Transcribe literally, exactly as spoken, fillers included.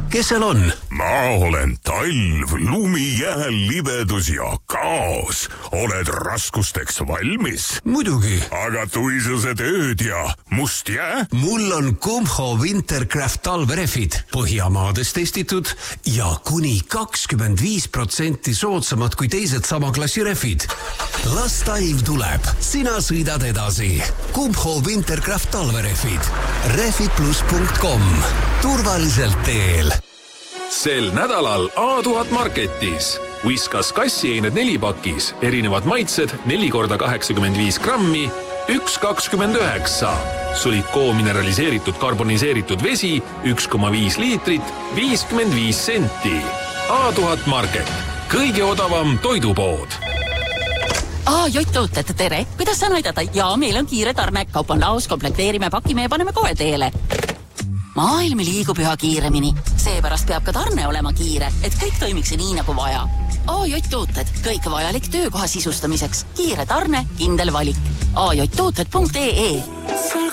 kes seal on? Ma olen talv, lumi, jääl, libedus ja kaos. Oled raskusteks valmis? Muidugi. Aga tuisused ööd ja must jää? Mul on Kumho Wintercraft talverefid. Põhjamaades testitud ja kuni kakskümmend viis protsenti soodsamad kui teised sama klassi refid. Las talv tuleb. Sina sõidad edasi. Kumho Wintercraft talverefid. refid plus punkt com. Turvaliselt teel. Sel nädalal A tuhat Marketis. Whiskas kassieined nelipakis. Erinevad maitsed neli korda kaheksakümmend viis grammi, üks kakskümmend üheksa. Sulikoo mineraliseeritud karboniseeritud vesi, üks koma viis liitrit, viiskümmend viis senti. A tuhat Market. Kõige odavam toidupood. Aa, Jott-tooted, tere. Kuidas saan aidata? Jaa, meil on kiire tarne. Kaup on laos, komplekteerime, pakime ja paneme kohe teele. Maailm liigub üha kiiremini. Seepärast peab ka tarne olema kiire, et kõik toimiks nii nagu vaja. A J-tooted, kõik vajalik töökoha sisustamiseks. Kiire tarne, kindel valik. a j tooted punkt e e